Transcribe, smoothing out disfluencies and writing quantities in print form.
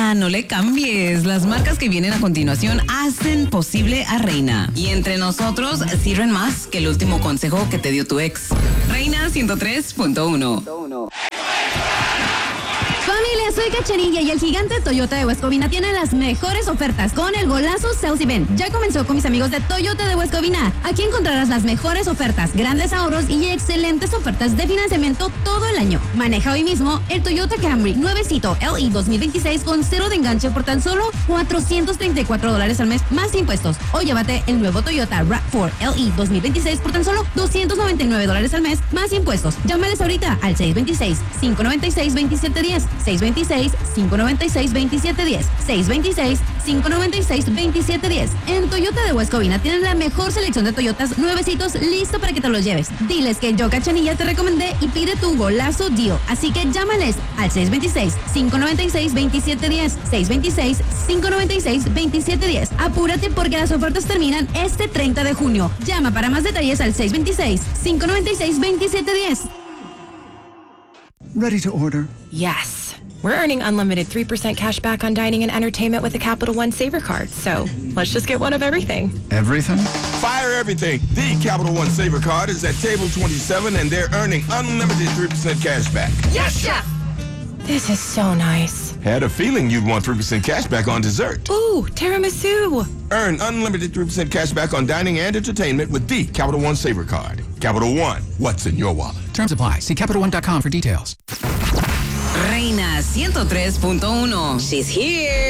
Reina, no le cambies. Las marcas que vienen a continuación hacen posible a Reina. Y entre nosotros sirven más que el último consejo que te dio tu ex. Reina 103.1. Familia, soy Cachanilla y el gigante Toyota de West Covina tiene las mejores ofertas con el golazo Sales Event. Ya comenzó con mis amigos de Toyota de West Covina. Aquí encontrarás las mejores ofertas, grandes ahorros y excelentes ofertas de financiamiento todo el año. Maneja hoy mismo el Toyota Camry nuevecito LE 2026 con cero de enganche por tan solo $434 al mes más impuestos. O llévate el nuevo Toyota RAV4 LE 2026 por tan solo $299 al mes más impuestos. Llámales ahorita al 626-596-2710. 626-596-2710. 626-596-2710. En Toyota de West Covina tienen la mejor selección de Toyotas nuevecitos listo para que te los lleves. Diles que yo, Cachanilla, te recomendé y pide tu golazo deal. Así que llámales al 626-596-2710. 626-596-2710. Apúrate porque las ofertas terminan este 30 de junio. Llama para más detalles al 626-596-2710. Ready to order? Yes. We're earning unlimited 3% cash back on dining and entertainment with the Capital One Saver Card. So let's just get one of everything. Everything? Fire everything. The Capital One Saver Card is at table 27 and they're earning unlimited 3% cash back. Yes, Chef! This is so nice. Had a feeling you'd want 3% cash back on dessert. Ooh, tiramisu. Earn unlimited 3% cash back on dining and entertainment with the Capital One Saver Card. Capital One, what's in your wallet? Terms apply. See CapitalOne.com for details. Reina 103.1. She's here.